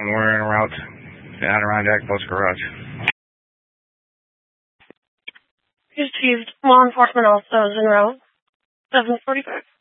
We're en route to Adirondack Post Garage. Received. Law enforcement also is en route. 7:45.